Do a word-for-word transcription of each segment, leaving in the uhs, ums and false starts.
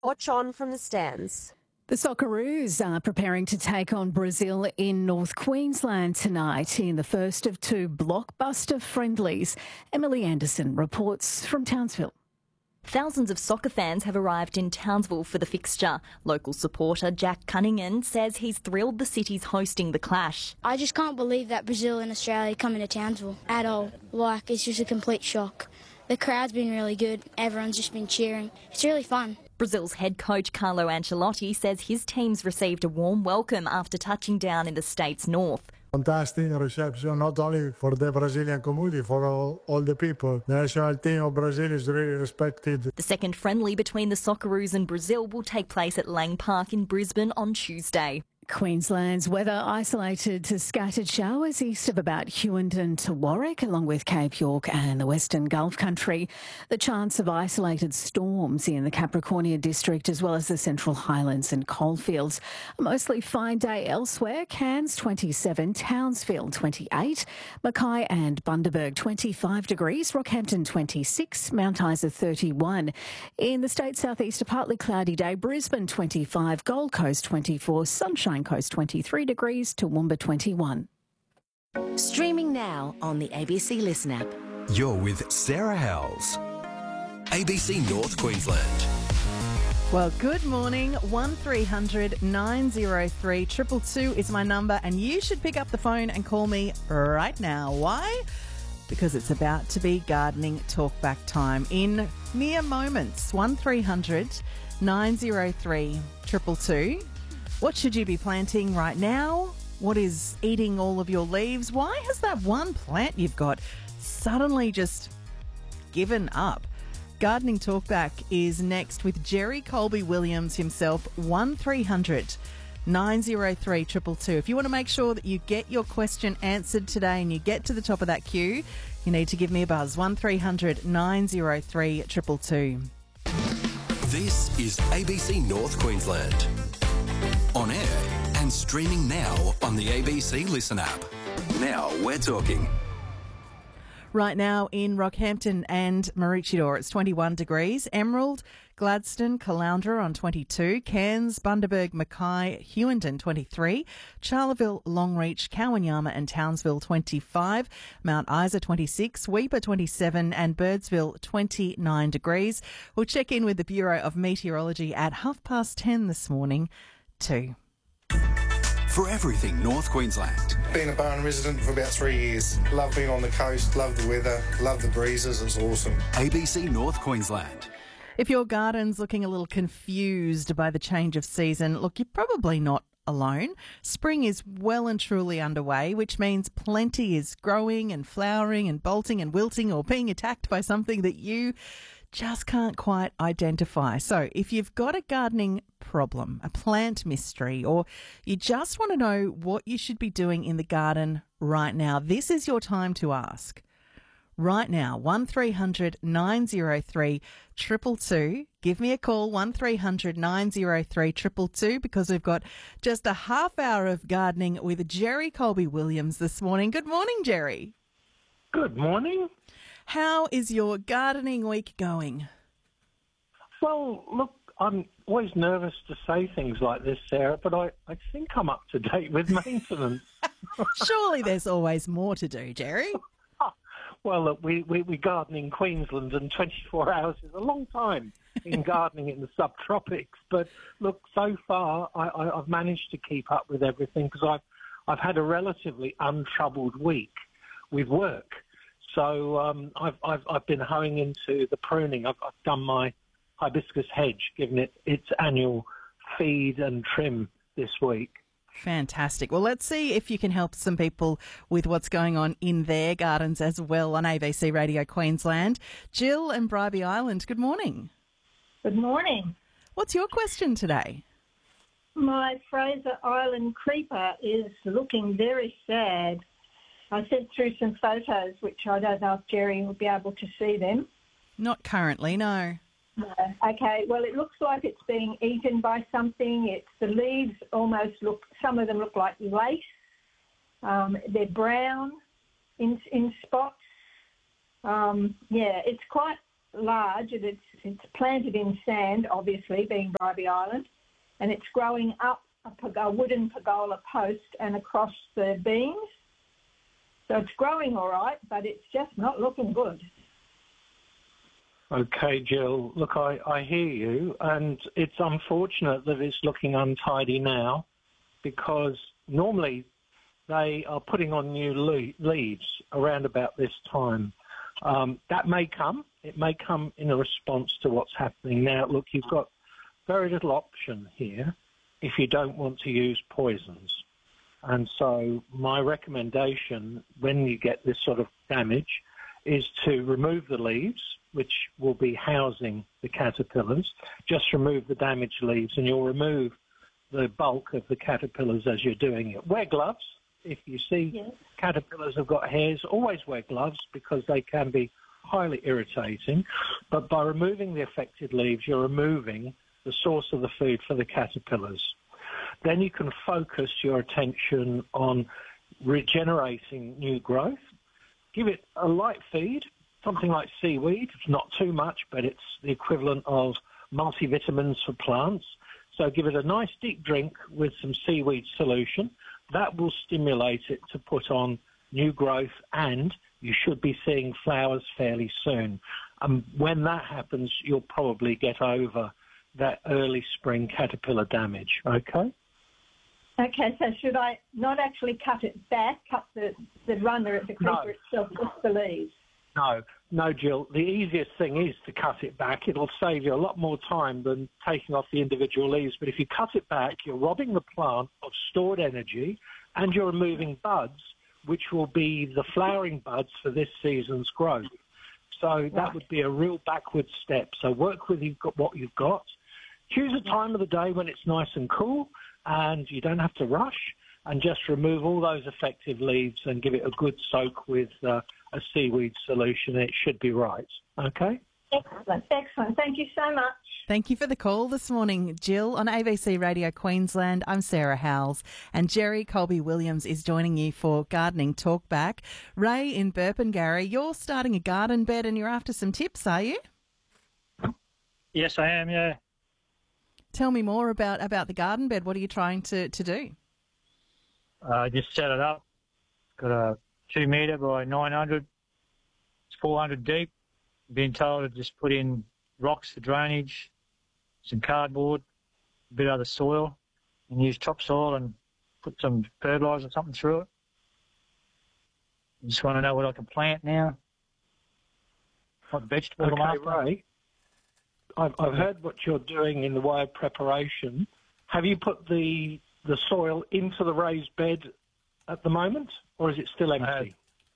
Watch on from the stands. The Socceroos are preparing to take on Brazil in North Queensland tonight in the first of two blockbuster friendlies. Emily Anderson reports from Townsville. Thousands of soccer fans have arrived in Townsville for the fixture. Local supporter Jack Cunningham says he's thrilled the city's hosting the clash. I just can't believe that Brazil and Australia come into Townsville at all. Like, it's just a complete shock. The crowd's been really good. Everyone's just been cheering. It's really fun. Brazil's head coach Carlo Ancelotti says his team's received a warm welcome after touching down in the state's north. Fantastic reception, not only for the Brazilian community, for all, all the people. The national team of Brazil is really respected. The second friendly between the Socceroos and Brazil will take place at Lang Park in Brisbane on Tuesday. Queensland's weather isolated to scattered showers east of about Hughenden to Warwick, along with Cape York and the Western Gulf Country. The chance of isolated storms in the Capricornia district as well as the Central Highlands and Coalfields. A mostly fine day elsewhere. Cairns twenty-seven, Townsville twenty-eight, Mackay and Bundaberg twenty-five degrees, Rockhampton twenty-six, Mount Isa thirty-one. In the state southeast, a partly cloudy day, Brisbane twenty-five, Gold Coast twenty-four, Sunshine Coast twenty-three degrees, Toowoomba twenty-one. Streaming now on the A B C Listen app. You're with Sarah Howells, A B C North Queensland. Well, good morning. one three hundred nine oh three two two two is my number, and you should pick up the phone and call me right now. Why? Because it's about to be gardening talkback time in mere moments. one three hundred nine oh three two two two. What should you be planting right now? What is eating all of your leaves? Why has that one plant you've got suddenly just given up? Gardening Talkback is next with Jerry Colby Williams himself. one three hundred nine oh three two two two. If you want to make sure that you get your question answered today and you get to the top of that queue, you need to give me a buzz. one three hundred nine oh three two two two. This is A B C North Queensland. On air and streaming now on the A B C Listen app. Now we're talking. Right now in Rockhampton and Maroochydore, it's twenty-one degrees. Emerald, Gladstone, Caloundra on twenty-two. Cairns, Bundaberg, Mackay, Hughenden twenty-three. Charleville, Longreach, Cowanyama and Townsville twenty-five. Mount Isa twenty-six. Weipa twenty-seven and Birdsville twenty-nine degrees. We'll check in with the Bureau of Meteorology at half past ten this morning too. For everything North Queensland. Been a Barron resident for about three years. Love being on the coast, love the weather, love the breezes, it's awesome. A B C North Queensland. If your garden's looking a little confused by the change of season, look, you're probably not alone. Spring is well and truly underway, which means plenty is growing and flowering and bolting and wilting or being attacked by something that you just can't quite identify. So if you've got a gardening problem, a plant mystery, or you just want to know what you should be doing in the garden right now, this is your time to ask. Right now, one three hundred nine oh three two two two. Give me a call, one three hundred nine oh three two two two, because we've got just a half hour of gardening with Jerry Colby Williams this morning. Good morning, Jerry. Good morning. How is your gardening week going? Well, look, I'm always nervous to say things like this, Sarah, but I, I think I'm up to date with maintenance. Surely there's always more to do, Jerry. Well, look, we, we, we garden in Queensland, and twenty-four hours is a long time in gardening in the subtropics. But look, so far I, I, I've managed to keep up with everything because I've, I've had a relatively untroubled week with work. So um, I've, I've I've been hoeing into the pruning. I've, I've done my hibiscus hedge, given it its annual feed and trim this week. Fantastic. Well, let's see if you can help some people with what's going on in their gardens as well on A B C Radio Queensland. Jill and Bribie Island, good morning. Good morning. What's your question today? My Fraser Island creeper is looking very sad. I sent through some photos, which I don't know if Jerry will be able to see them. Not currently, no. No. Okay, well, it looks like it's being eaten by something. It's the leaves almost look, some of them look like lace. Um, they're brown in, in spots. Um, yeah, it's quite large and it's, it's planted in sand, obviously, being Bribie Island, and it's growing up a, pergola, a wooden pergola post and across the beams. So it's growing all right, but it's just not looking good. Okay, Jill, look, I, I hear you, and it's unfortunate that it's looking untidy now because normally they are putting on new le- leaves around about this time. Um, that may come. It may come in a response to what's happening now. Look, you've got very little option here if you don't want to use poisons. And so my recommendation when you get this sort of damage is to remove the leaves, which will be housing the caterpillars. Just remove the damaged leaves and you'll remove the bulk of the caterpillars as you're doing it. Wear gloves. If you see yes. caterpillars have got hairs, always wear gloves because they can be highly irritating. But by removing the affected leaves, you're removing the source of the food for the caterpillars. Then you can focus your attention on regenerating new growth. Give it a light feed, something like seaweed. It's not too much, but it's the equivalent of multivitamins for plants. So give it a nice deep drink with some seaweed solution. That will stimulate it to put on new growth, and you should be seeing flowers fairly soon. And when that happens, you'll probably get over that early spring caterpillar damage, okay? Okay, so should I not actually cut it back, cut the, the runner at the creeper no. itself, just the leaves? No, no, Jill. The easiest thing is to cut it back. It'll save you a lot more time than taking off the individual leaves. But if you cut it back, you're robbing the plant of stored energy and you're removing buds, which will be the flowering buds for this season's growth. So that right. would be a real backward step. So work with you've got what you've got. Choose a time of the day when it's nice and cool and you don't have to rush, and just remove all those effective leaves and give it a good soak with uh, a seaweed solution. It should be right. Okay? Excellent. Excellent. Thank you so much. Thank you for the call this morning, Jill. On A B C Radio Queensland, I'm Sarah Howells, and Jerry Colby-Williams is joining you for Gardening Talkback. Ray in Burpengary, you're starting a garden bed and you're after some tips, are you? Yes, I am, yeah. Tell me more about, about the garden bed. What are you trying to, to do? I uh, just set it up. Got a two metre by nine hundred. It's four hundred deep. Been told to just put in rocks for drainage, some cardboard, a bit of the soil, and use topsoil and put some fertiliser or something through it. I just want to know what I can plant now. What vegetable okay, I'm after. Ray, I've, I've heard what you're doing in the way of preparation. Have you put the the soil into the raised bed at the moment, or is it still empty? I have.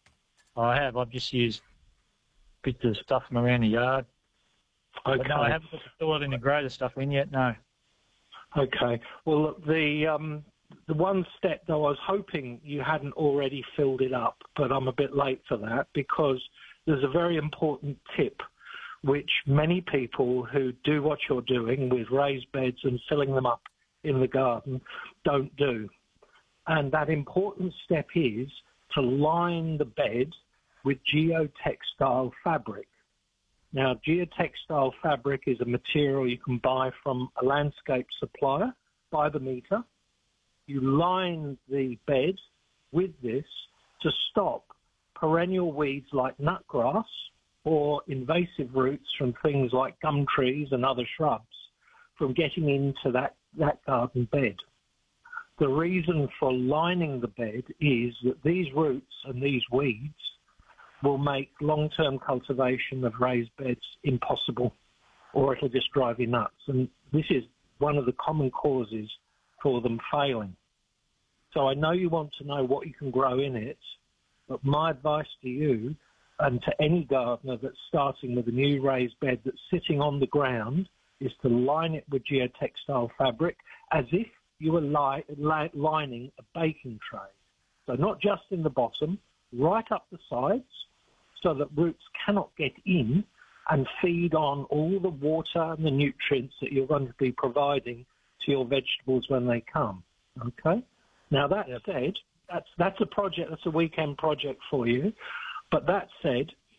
I have. I've just used bits of stuff from around the yard. Okay. But no, I haven't put the soil in to grow the stuff in yet, no. Okay. Well, look, the um, the one step, though, I was hoping you hadn't already filled it up, but I'm a bit late for that because there's a very important tip which many people who do what you're doing with raised beds and filling them up in the garden don't do. And that important step is to line the bed with geotextile fabric. Now, geotextile fabric is a material you can buy from a landscape supplier by the metre. You line the bed with this to stop perennial weeds like nutgrass or invasive roots from things like gum trees and other shrubs from getting into that, that garden bed. The reason for lining the bed is that these roots and these weeds will make long-term cultivation of raised beds impossible, or it'll just drive you nuts. And this is one of the common causes for them failing. So I know you want to know what you can grow in it, but my advice to you and to any gardener that's starting with a new raised bed that's sitting on the ground is to line it with geotextile fabric as if you were li- li- lining a baking tray. So not just in the bottom, right up the sides, so that roots cannot get in and feed on all the water and the nutrients that you're going to be providing to your vegetables when they come. Okay? Now, that yep. said, that's, that's a project, that's a weekend project for you. But that said,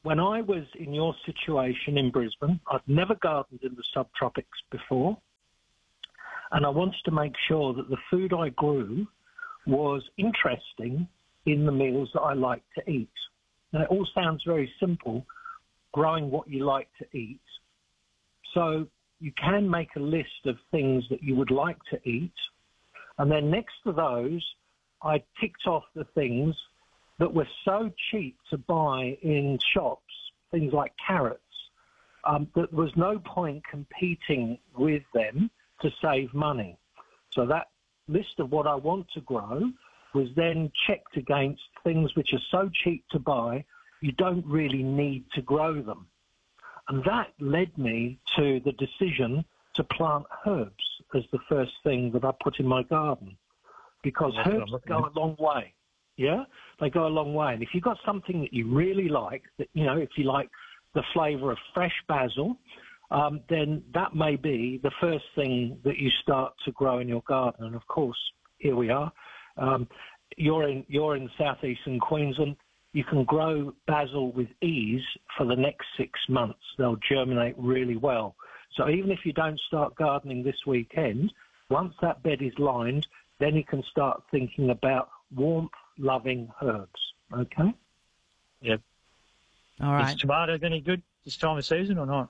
when I was in your situation in Brisbane, I'd never gardened in the subtropics before, and I wanted to make sure that the food I grew was interesting in the meals that I like to eat. Now, it all sounds very simple, growing what you like to eat. So you can make a list of things that you would like to eat, and then next to those, I ticked off the things that were so cheap to buy in shops, things like carrots, um, that there was no point competing with them to save money. So that list of what I want to grow was then checked against things which are so cheap to buy, you don't really need to grow them. And that led me to the decision to plant herbs as the first thing that I put in my garden, because That's herbs go a long way. Yeah, they go a long way. And if you've got something that you really like, that, you know, if you like the flavour of fresh basil, um, then that may be the first thing that you start to grow in your garden. And of course, here we are. Um, you're in you're in southeastern Queensland. You can grow basil with ease for the next six months. They'll germinate really well. So even if you don't start gardening this weekend, once that bed is lined, then you can start thinking about warmth-loving herbs. Okay? Yep. All right. Is tomatoes any good this time of season or not?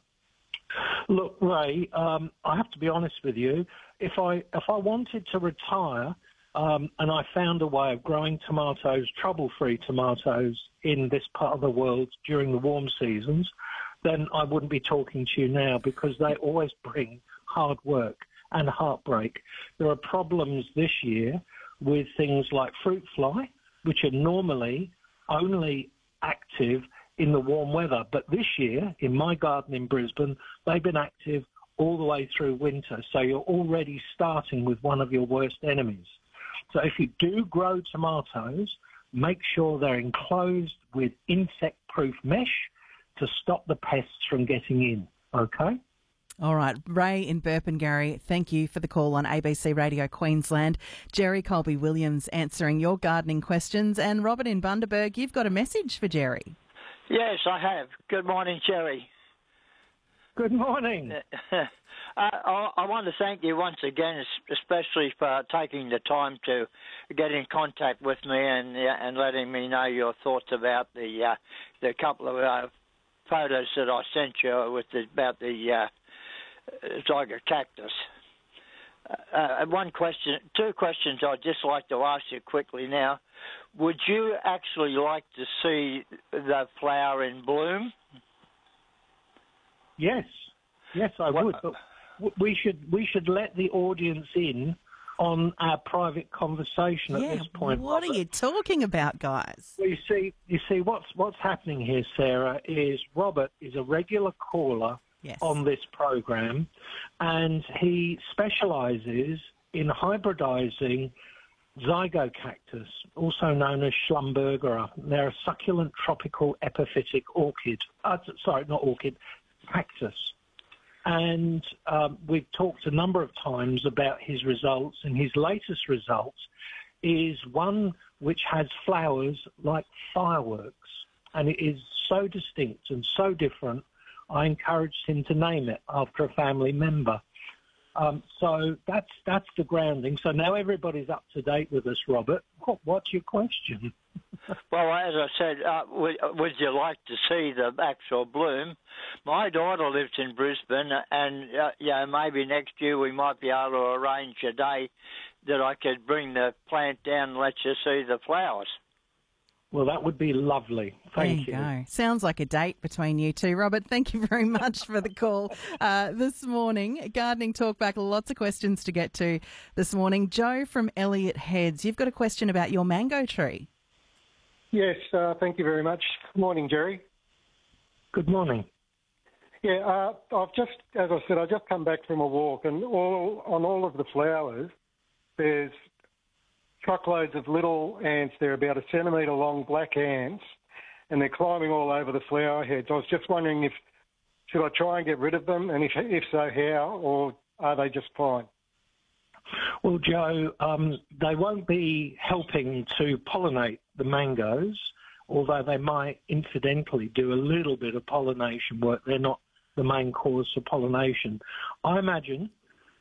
Look, Ray, um, I have to be honest with you. If I if I wanted to retire um, and I found a way of growing tomatoes, trouble-free tomatoes, in this part of the world during the warm seasons, then I wouldn't be talking to you now, because they always bring hard work and heartbreak. There are problems this year with things like fruit fly, which are normally only active in the warm weather. But this year, in my garden in Brisbane, they've been active all the way through winter. So you're already starting with one of your worst enemies. So if you do grow tomatoes, make sure they're enclosed with insect-proof mesh to stop the pests from getting in, okay? All right. Ray in Burpengary, thank you for the call on A B C Radio Queensland. Jerry Colby-Williams answering your gardening questions. And Robert in Bundaberg, you've got a message for Jerry. Yes, I have. Good morning, Jerry. Good morning. uh, I, I want to thank you once again, especially for taking the time to get in contact with me and uh, and letting me know your thoughts about the uh, the couple of uh, photos that I sent you with the, about the uh, Zyger cactus. Uh, one question, two questions I'd just like to ask you quickly now. Would you actually like to see the flower in bloom? Yes, yes, I would. But we should we should let the audience in on our private conversation yeah, at this point. What Robert. are you talking about, guys? Well, you see, you see, what's what's happening here, Sarah, is Robert is a regular caller yes. on this program, and he specialises in hybridising zygocactus, also known as Schlumbergera. They're a succulent tropical epiphytic orchid. Uh, sorry, not orchid, cactus. And um, we've talked a number of times about his results, and his latest results is one which has flowers like fireworks, and it is so distinct and so different, I encouraged him to name it after a family member. Um, so that's that's the grounding. So now everybody's up to date with us, Robert. What, what's your question? Well, as I said, uh, would, would you like to see the actual bloom? My daughter lives in Brisbane, and uh, yeah, maybe next year we might be able to arrange a day that I could bring the plant down and let you see the flowers. Well, that would be lovely. Thank there you. you. Go. Sounds like a date between you two, Robert. Thank you very much for the call uh, this morning. Gardening Talkback, lots of questions to get to this morning. Joe from Elliott Heads, you've got a question about your mango tree. Yes, uh, thank you very much. Good morning, Jerry. Good morning. Yeah, uh, I've just, as I said, I've just come back from a walk, and all on all of the flowers, there's truckloads of little ants. They're about a centimetre long black ants, and they're climbing all over the flower heads. I was just wondering if, should I try and get rid of them, and if, if so, how, or are they just fine? Well, Joe, um, they won't be helping to pollinate the mangoes. although they might incidentally do a little bit of pollination work. They're not the main cause for pollination. I imagine